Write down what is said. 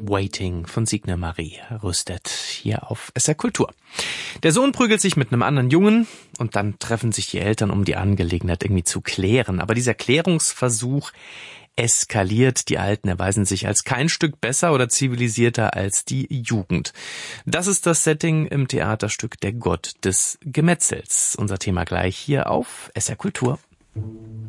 Waiting von Signe Marie Rüstet hier auf SR Kultur. Der Sohn prügelt sich mit einem anderen Jungen und dann treffen sich die Eltern, um die Angelegenheit irgendwie zu klären. Aber dieser Klärungsversuch eskaliert. Die Alten erweisen sich als kein Stück besser oder zivilisierter als die Jugend. Das ist das Setting im Theaterstück Der Gott des Gemetzels. Unser Thema gleich hier auf SR Kultur.